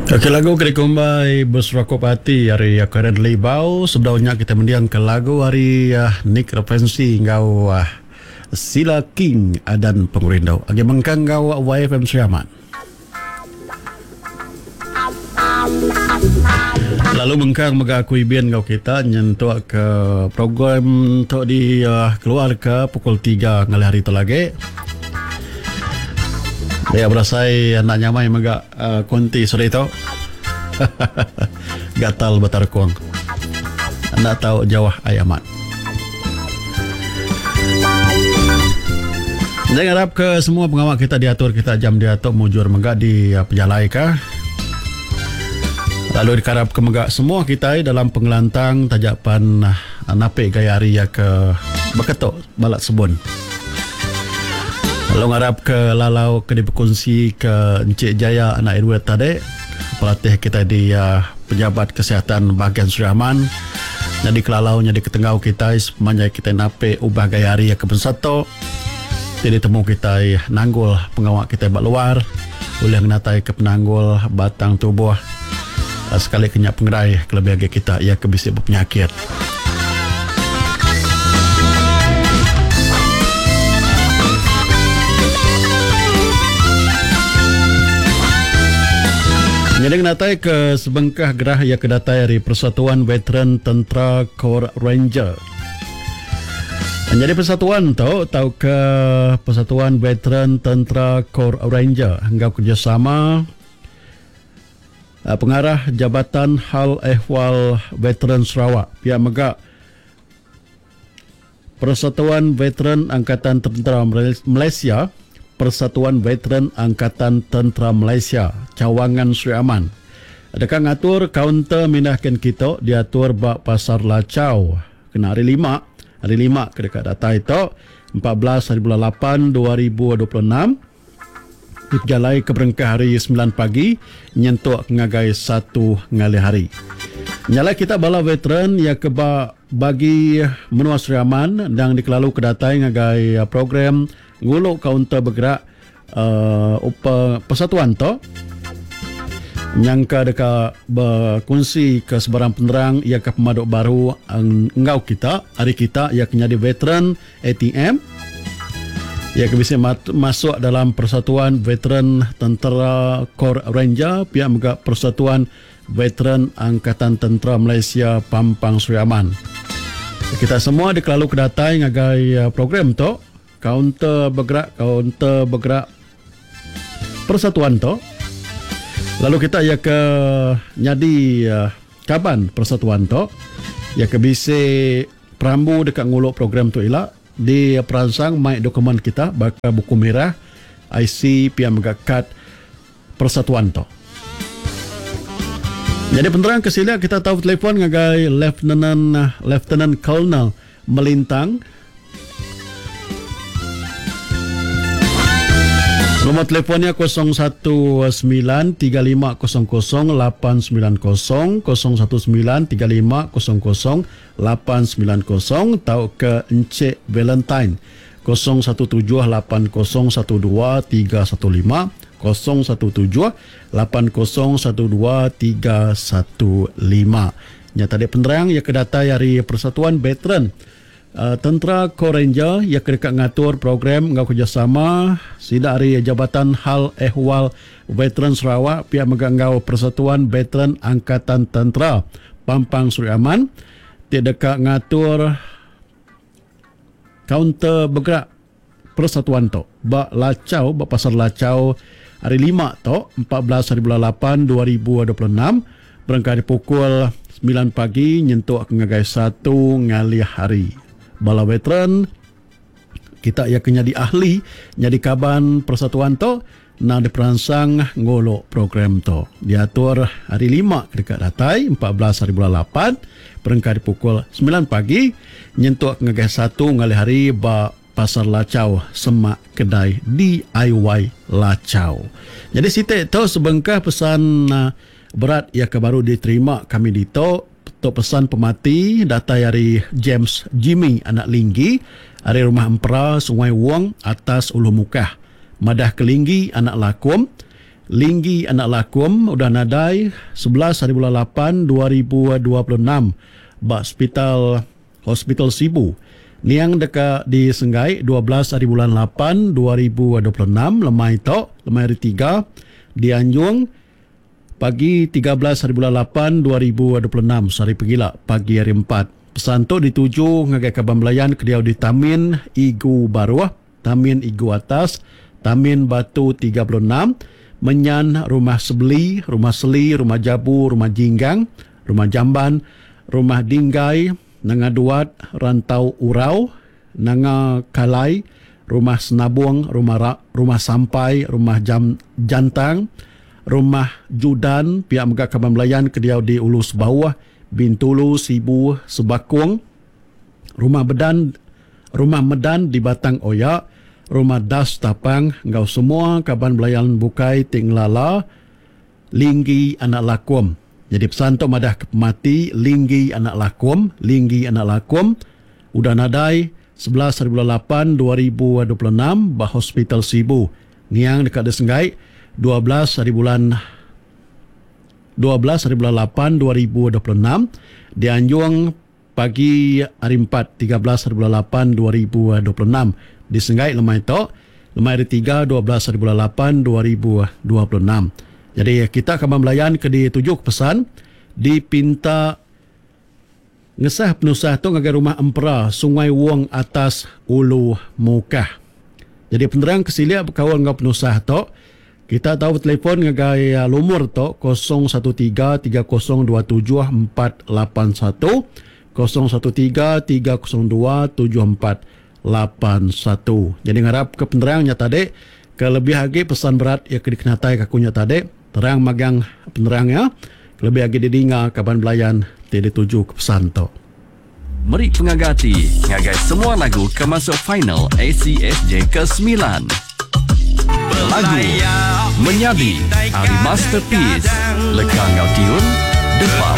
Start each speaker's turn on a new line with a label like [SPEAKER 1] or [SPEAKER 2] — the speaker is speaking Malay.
[SPEAKER 1] Okey, lagu kena kumbai bersurakop hati hari karen libau. Sebelumnya kita mendiang ke lagu hari Nick referensi ngau Sila King dan Pengurindau. Agi mengkang ngau YFM Sriaman. Lalu mengkang megakui bian ngau kita nyentuh ke program untuk di keluar ke pukul 3 ngali hari itu lagi. Dia berasai anak nyamai megak konti sore itu. Gatal batar kuang. Anda tahu Jawa ayaman. Jangan harap ke semua pengawal kita diatur, kita jam diatur mujur megak di pejalai kah. Lalu dikarap ke megak semua kita dalam pengelantang tajapan nape gaya hari ya ke beketok balat sebun. Lalu ngarap ke lalau ke diperkongsi ke Encik Jaya anak Edward tadi, pelatih kita di pejabat kesihatan bahagian Sriaman. Jadi kelalau jadi ketengau kita semuanya kita nape ubah gaya hari ke pensato. Jadi temu kita nanggul pengawak kita bak luar, boleh natai ke penanggul batang tubuh. Sekali kenyak pengerai kelebihan kita ia kebisik berpenyakit. Jadi natai ke sebengkah gerah ia kedatai dari Persatuan Veteran Tentera Corps Ranger. Jadi persatuan tahu ke Persatuan Veteran Tentera Corps Ranger hingga kerjasama pengarah Jabatan Hal Ehwal Veteran Sarawak pihak megak Persatuan Veteran Angkatan Tentera Malaysia, Persatuan Veteran Angkatan Tentera Malaysia, Cawangan Sriaman. Adakah ngatur kaunter minahkan kita diatur bak Pasar Lacau kena hari 5 ke dekat data itu 14 hari bulan 8 2026 diperjalai ke berengkah hari 9 pagi nyentuk ngagai 1 ngali hari. Nyala kita bala veteran yang keba bagi menua Sriaman dan dikelalu kedatai ngagai program nguluk kaunter bergerak persatuan tu nyangka dekat berkongsi ke sebarang penerang ia ke pemaduk baru engau kita hari kita ia kenyadi veteran ATM ia bisa masuk dalam Persatuan Veteran Tentera Corps Ranger pihak megak Persatuan Veteran Angkatan Tentera Malaysia Pampang Sriaman. Kita semua dikelalu kedatai ngagai program tu kaunter bergerak persatuan tu. Lalu kita ya ke nyadi kaban persatuan tu ya ke bisi perambu dekat nguluk program tu ila di perangsang mai dokumen kita bakal buku merah IC pihak megakat persatuan tu. Jadi penerang kesilap kita tahu telefon ngagai Lieutenant Colonel Melintang. Nombor telefonnya 01935000890 01935000890 tahu ke Encik Valentine 0178012315 0178012315. Nya tadi penerang ia kedatai dari Persatuan Veteran Tentera Corps Ranger yang kedekat ngatur program ngau kerjasama sida dari Jabatan Hal Ehwal Veteran Sarawak pihak megangau Persatuan Veteran Angkatan Tentera Pampang Sriaman dekat ngatur kaunter bergerak persatuan tu bak Lacau bak Pasar Lacau hari 5 tu 14 hari bulan 8 2026 berangkat pukul 9 pagi nyentuh ngagai 1 ngali hari. Bala veteran kita ia kena di ahli jadi kaban persatuan tu na diperangsang ngolok program tu diatur hari 5 dekat datai 14 hari bulan 8 berangkat pukul 9 pagi nyentuh ngagai 1 ngali hari ba Pasar Lacau Semak Kedai DIY Lacau. Jadi sitik tu sebengkah pesan berat yang baru diterima kami di tu untuk pesan pemati data dari James Jimmy anak Linggi dari rumah Empera Sungai Wong atas Ulu Mukah Madah Kelinggi anak Lakum Linggi Anak Lakum udah nadai 11 hari bulan 8 2026 ba Hospital Sibu. Niang dekat di Senggai 12 hari bulan 8 2026 lemai hari 3 di Anjung pagi 13 hari bulan 8 2026 sehari pegila pagi hari 4. Pesan tu dituju ngagai Kaban Belayan kediau di Tamin Igu Baruah, Tamin Igu Atas, Tamin Batu 36, Menyan Rumah Sebeli, Rumah Seli, Rumah Jabu, Rumah Jinggang, Rumah Jamban, Rumah Dinggai, Nanga Duat, Rantau Urau, Nanga Kalai, Rumah Senabung, Rumah Sampai, Rumah Jantang, Rumah Judan, pihak Megah Kaban Belayan kediau di Ulus Bawah, Bintulu, Sibu, Sebakung, Rumah Medan di Batang Oyak, Rumah Das Tapang, ngau semua Kaban Belayan Bukai Tinglala, Linggi Anak Lakum. Jadi pesan tu madah mati Linggi Anak Lakum, Linggi Anak Lakum udah nadai 11 hari bulan 8 2026 bah Hospital Sibu. Niang dekat Desenggai 12 hari bulan 8 2026 di Anjung pagi hari 4 13 hari bulan 8 2026 di Senggai lemai hari 3 12 hari bulan 8 2026. Jadi kita akan melayan ke di 7 pesan dipinta ngesah penusah tu ngagai rumah Empera Sungai Wong Atas Ulu Mukah. Jadi penerang kesilia berkawan ngau penusah tu kita tahu telefon ngagai lumur tu 0133027481 0133027481. Jadi ngarap ke penerangnya tadi ke lebih lagi pesan berat ya ke dikenatai kakunya tadi terang magang penerangnya lebih lagi didinga Kaban Belayan tidak tuju ke pesan tu.
[SPEAKER 2] Meri pengagati ngagai semua lagu ke masuk final ACSJ ke-9. Lagu Menyadi Ari Masterpiece Lekang Ngau Tiun Depan